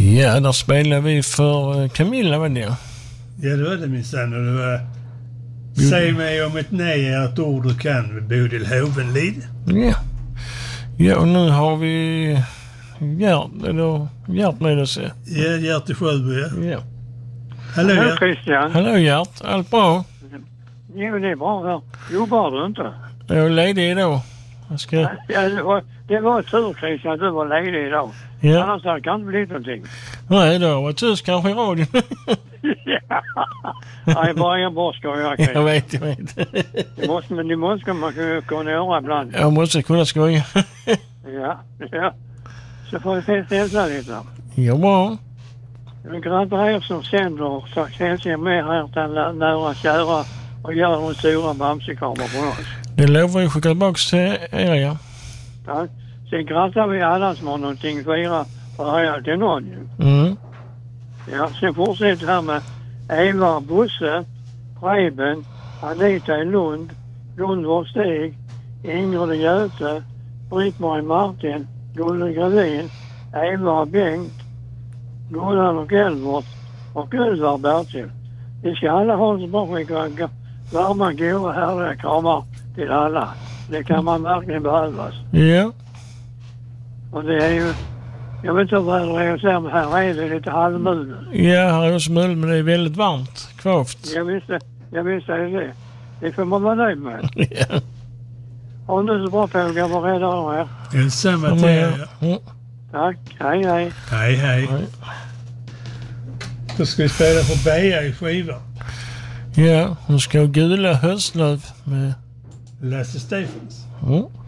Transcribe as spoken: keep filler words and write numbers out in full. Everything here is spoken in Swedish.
Ja, där spelade vi för Camilla, var det? Ja, det var det minsann. Och det var Säg mig om ett nej är ett ord du kan med Bodil Hovenlid. Ja. Ja, och nu har vi Gert, eller Gert med oss. Ja, Gert i Sjöbo, ja. Ja. Hallå, Hallå Gert. Christian. Hallå Gert, allt bra? Jo, det är bra här. Jobbar du inte? Jag är ledig idag. Jag ska... Ja, det, var, det var tur Christian att du var ledig idag. Ja. Annars hade det kan inte bli någonting. Nej, det har varit tyst kanske i radion. Ja. Nej, bara jag bara skojar Christian. Jag vet, jag vet. Det måste, men det måste man kunna, kunna göra ibland. Jag måste kunna skoja. Ja, ja. Så får vi fest hälsa lite. Ja, bra. Jag gratulerar som sänder och så hälsar jag med här till nära kära och gör en stora bamsekramar på oss. Det lovar jag skicka tillbaka till er, ja. Ja. Sen grattar vi alla som har någonting fira för här till någon ju. Mm. Ja, sen fortsätter här med Eva Bosse, Preben, Anita i Lund, Gunvor Stig, Ingrid i Göte, Britt-Marie Martin, Gulle Gravin, Eva Bengt, Gunnar och Elvort och Ulvar Bertil. Vi ska alla ha så bra skicka varma, goda, härliga kramar till alla. Det kan man verkligen behövas. Ja. Och det är ju, jag vet inte vad det är att säga, men här är det lite halvmul. Ja, här är också mul, men det är väldigt varmt. Kvavt. Jag visste, jag visste det. Det får man vara nöjd med. Ja. Ha nu så bra Påga, var rädda av er. Detsamma till er. Mm. Tack, hej hej. Hej, hej. Nej. Då ska vi spela för Bea i skivan. Ja, hon ska ha Gula höstlöv med... Lasse Stephens. Mm.